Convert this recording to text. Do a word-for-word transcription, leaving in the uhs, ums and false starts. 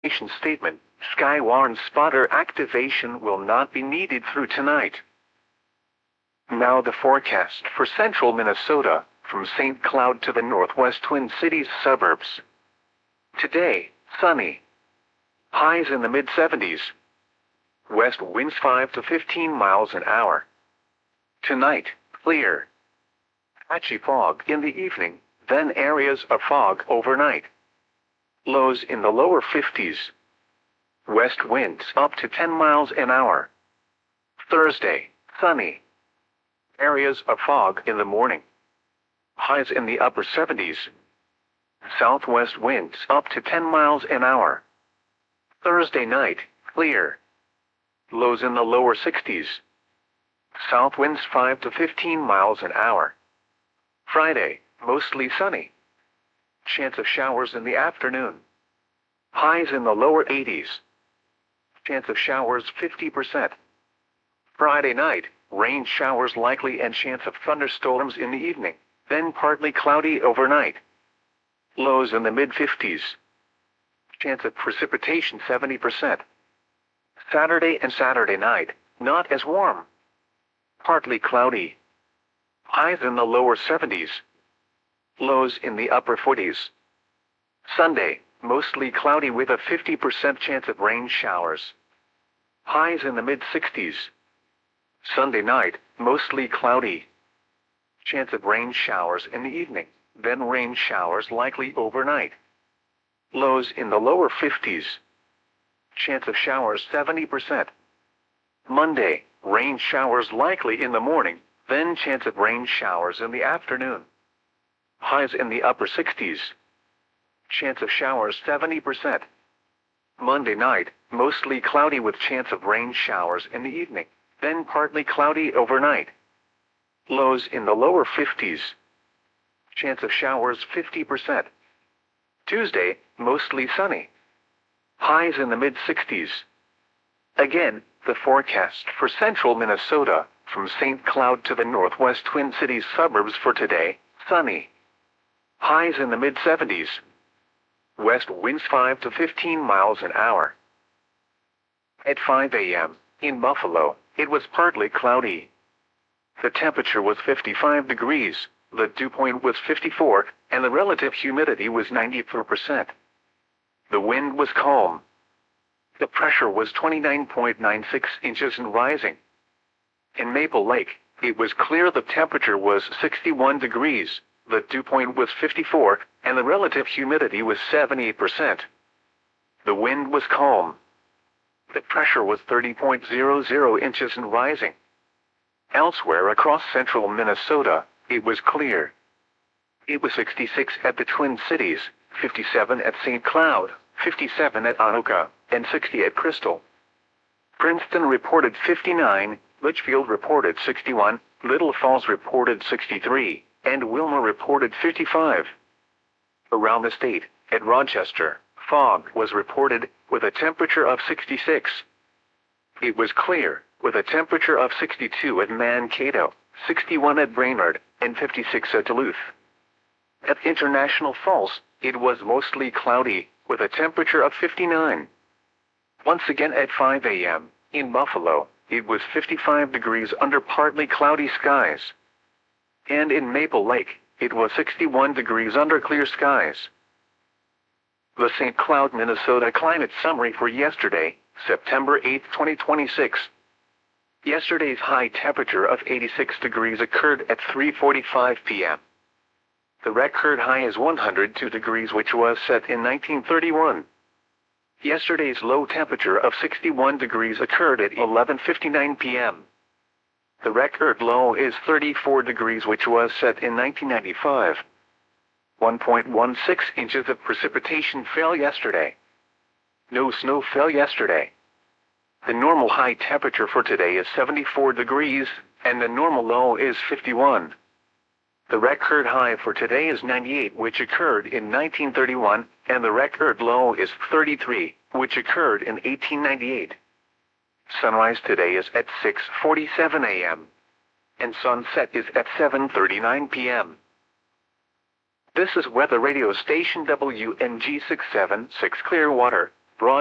Statement, Skywarn spotter activation will not be needed through tonight. Now the forecast for central Minnesota, from Saint Cloud to the northwest Twin Cities suburbs. Today, sunny. Highs in the mid seventies. West winds five to fifteen miles an hour. Tonight, clear. Patchy fog in the evening, then areas of fog overnight. Lows in the lower fifties. West winds up to ten miles an hour. Thursday, sunny. Areas of fog in the morning. Highs in the upper seventies. Southwest winds up to ten miles an hour. Thursday night, clear. Lows in the lower sixties. South winds five to fifteen miles an hour. Friday, mostly sunny. Chance of showers in the afternoon. Highs in the lower eighties. Chance of showers fifty percent. Friday night, rain showers likely and chance of thunderstorms in the evening, then partly cloudy overnight. Lows in the mid fifties. Chance of precipitation seventy percent. Saturday and Saturday night, not as warm. Partly cloudy. Highs in the lower seventies. Lows in the upper forties. Sunday, mostly cloudy with a fifty percent chance of rain showers. Highs in the mid sixties. Sunday night, mostly cloudy. Chance of rain showers in the evening, then rain showers likely overnight. Lows in the lower fifties. Chance of showers seventy percent. Monday, rain showers likely in the morning, then chance of rain showers in the afternoon. Highs in the upper sixties. Chance of showers seventy percent. Monday night, mostly cloudy with chance of rain showers in the evening, then partly cloudy overnight. Lows in the lower fifties. Chance of showers fifty percent. Tuesday, mostly sunny. Highs in the mid sixties. Again, the forecast for central Minnesota, from Saint Cloud to the northwest Twin Cities suburbs for today, sunny. Highs in the mid seventies. West winds five to fifteen miles an hour. At five a m, in Buffalo, it was partly cloudy. The temperature was fifty-five degrees, the dew point was fifty-four, and the relative humidity was ninety-four percent. The wind was calm. The pressure was twenty-nine point nine six inches and rising. In Maple Lake, it was clear the temperature was sixty-one degrees, the dew point was fifty-four, and the relative humidity was seventy percent. The wind was calm. The pressure was thirty point zero zero inches and rising. Elsewhere across central Minnesota, it was clear. It was sixty-six at the Twin Cities, fifty-seven at Saint Cloud, fifty-seven at Anoka, and sixty at Crystal. Princeton reported fifty-nine, Litchfield reported sixty-one, Little Falls reported sixty-three, and Wilma reported fifty-five. Around the state, at Rochester, fog was reported, with a temperature of sixty-six. It was clear, with a temperature of sixty-two at Mankato, sixty-one at Brainerd, and fifty-six at Duluth. At International Falls, it was mostly cloudy, with a temperature of fifty-nine. Once again at five a m, in Buffalo, it was fifty-five degrees under partly cloudy skies. And in Maple Lake, it was sixty-one degrees under clear skies. The Saint Cloud, Minnesota Climate Summary for yesterday, September eighth, twenty twenty-six. Yesterday's high temperature of eighty-six degrees occurred at three forty-five p m The record high is one hundred two degrees, which was set in nineteen thirty-one. Yesterday's low temperature of sixty-one degrees occurred at eleven fifty-nine p m The record low is thirty-four degrees, which was set in nineteen ninety-five. one point one six inches of precipitation fell yesterday. No snow fell yesterday. The normal high temperature for today is seventy-four degrees, and the normal low is fifty-one. The record high for today is ninety-eight, which occurred in nineteen thirty-one, and the record low is thirty-three, which occurred in eighteen ninety-eight. Sunrise today is at six forty-seven a m, and sunset is at seven thirty-nine p m This is weather radio station W N G six seven six Clearwater.